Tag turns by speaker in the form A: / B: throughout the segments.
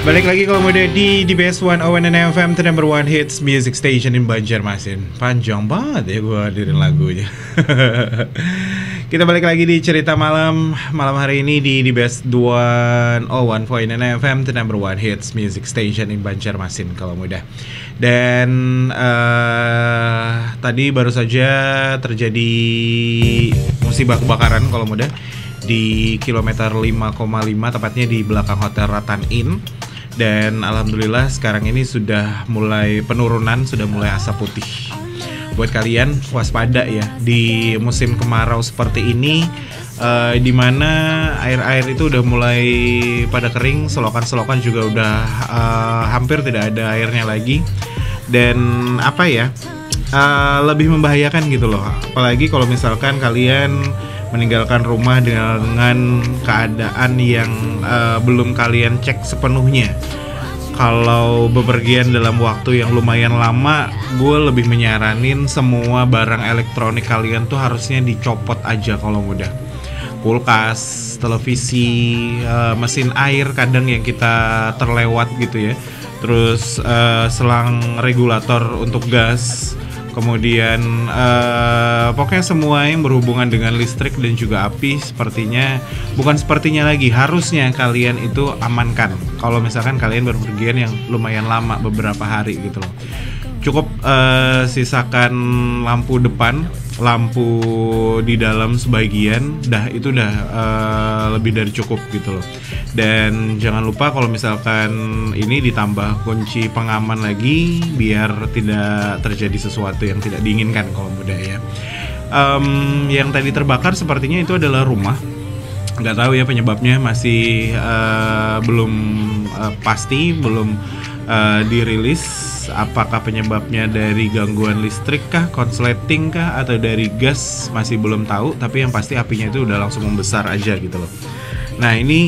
A: Balik lagi kalau mau di Best One Owen and FM, the number one hits music station in Banjarmasin. Panjang banget ya gue dirin lagunya. Kita balik lagi di cerita malam hari ini di Best One FM, the number one hits music station in Banjarmasin kalau mudah. Dan tadi baru saja terjadi musibah kebakaran kalau mudah di kilometer 5,5, tepatnya di belakang Hotel Ratan Inn. Dan alhamdulillah sekarang ini sudah mulai penurunan, sudah mulai asap putih. Buat kalian waspada ya di musim kemarau seperti ini, di mana air-air itu udah mulai pada kering, selokan-selokan juga udah hampir tidak ada airnya lagi. Dan lebih membahayakan gitu loh. Apalagi kalau misalkan kalian meninggalkan rumah dengan keadaan yang belum kalian cek sepenuhnya. Kalau bepergian dalam waktu yang lumayan lama, gue lebih menyaranin semua barang elektronik kalian tuh harusnya dicopot aja kalau mudah. Kulkas, televisi, mesin air kadang yang kita terlewat gitu ya. Terus selang regulator untuk gas. Kemudian pokoknya semua yang berhubungan dengan listrik dan juga api bukan sepertinya lagi, harusnya kalian itu amankan kalau misalkan kalian berpergian yang lumayan lama, beberapa hari gitu loh. Cukup sisakan lampu depan, lampu di dalam sebagian, itu udah lebih dari cukup gitu loh. Dan jangan lupa kalau misalkan ini ditambah kunci pengaman lagi biar tidak terjadi sesuatu yang tidak diinginkan kalau mudah ya. Yang tadi terbakar sepertinya itu adalah rumah. Nggak tahu ya penyebabnya, masih belum pasti, belum dirilis. Apakah penyebabnya dari gangguan listrik kah, konsleting kah, atau dari gas, masih belum tahu. Tapi yang pasti apinya itu udah langsung membesar aja gitu loh. Nah ini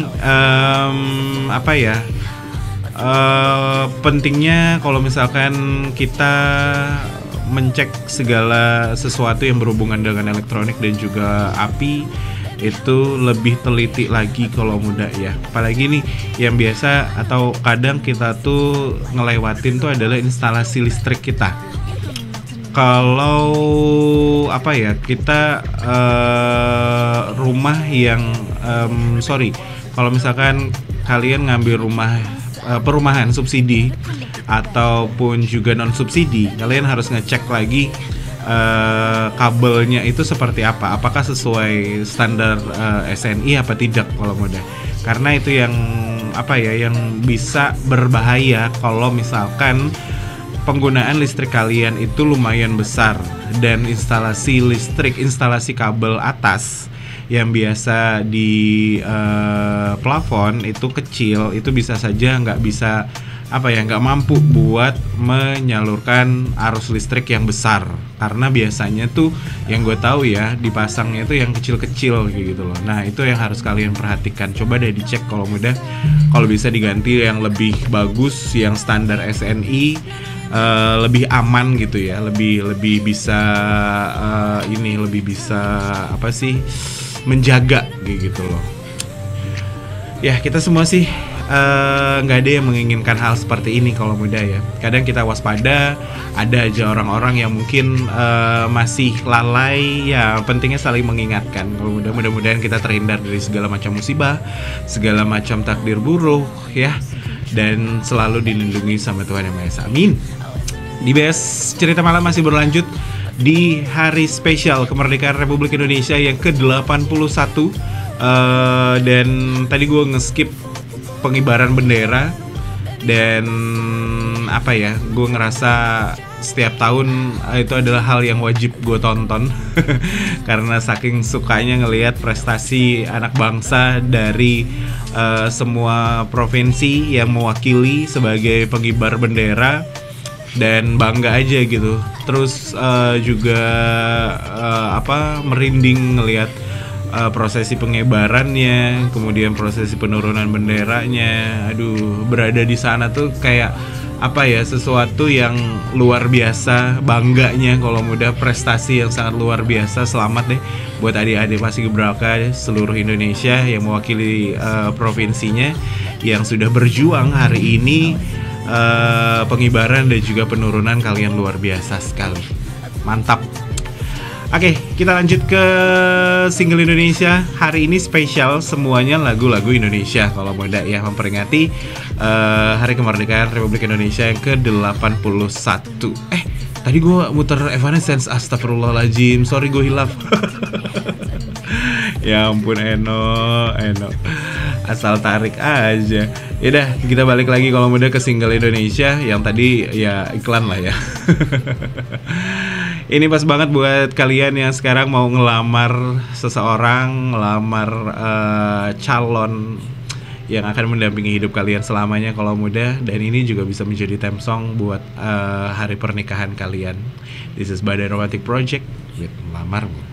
A: pentingnya kalau misalkan kita mencek segala sesuatu yang berhubungan dengan elektronik dan juga api, itu lebih teliti lagi kalau mudah ya. Apalagi nih yang biasa atau kadang kita tuh ngelewatin tuh adalah instalasi listrik kita. Kalau kita rumah yang kalau misalkan kalian ngambil rumah perumahan subsidi ataupun juga non subsidi, kalian harus ngecek lagi kabelnya itu seperti apa, apakah sesuai standar SNI apa tidak kalau mudah. Karena itu yang yang bisa berbahaya kalau misalkan penggunaan listrik kalian itu lumayan besar dan instalasi kabel atas yang biasa di plafon itu kecil, itu bisa saja nggak mampu buat menyalurkan arus listrik yang besar. Karena biasanya tuh yang gue tahu ya dipasangnya itu yang kecil-kecil gitu loh. Nah itu yang harus kalian perhatikan. Coba deh dicek kalau mudah, kalau bisa diganti yang lebih bagus, yang standar SNI, lebih aman gitu ya, lebih bisa menjaga gitu loh. Ya kita semua sih nggak ada yang menginginkan hal seperti ini kalau mudah ya. Kadang kita waspada, ada aja orang-orang yang mungkin masih lalai ya. Pentingnya saling mengingatkan. Kalau mudah-mudahan kita terhindar dari segala macam musibah, segala macam takdir buruk ya, dan selalu dilindungi sama Tuhan Yang Maha Esa. Amin. Di Best Cerita Malam masih berlanjut di hari spesial kemerdekaan Republik Indonesia yang ke-81. Dan tadi gue nge-skip pengibaran bendera. Dan gue ngerasa setiap tahun itu adalah hal yang wajib gue tonton. Karena saking sukanya ngelihat prestasi anak bangsa dari semua provinsi yang mewakili sebagai pengibar bendera. Dan bangga aja gitu. Terus juga merinding ngelihat prosesi pengibarannya, kemudian prosesi penurunan benderanya. Aduh, berada di sana tuh kayak apa ya, sesuatu yang luar biasa, bangganya kalau muda, prestasi yang sangat luar biasa. Selamat deh buat adik-adik Paskibraka seluruh Indonesia yang mewakili provinsinya yang sudah berjuang hari ini. Pengibaran dan juga penurunan kalian luar biasa sekali, mantap. Oke, kita lanjut ke single Indonesia. Hari ini spesial, semuanya lagu-lagu Indonesia kalau muda ya, memperingati Hari Kemerdekaan Republik Indonesia yang ke-81. Tadi gue muter Evanescence, astagfirullahaladzim, sorry gue hilaf. Ya ampun, Eno asal tarik aja. Yaudah, kita balik lagi kalau muda ke single Indonesia yang tadi ya iklan lah ya. Ini pas banget buat kalian yang sekarang mau ngelamar seseorang, ngelamar calon yang akan mendampingi hidup kalian selamanya kalau muda. Dan ini juga bisa menjadi theme song buat hari pernikahan kalian. This is Badai Romantic Project with Lamarmu.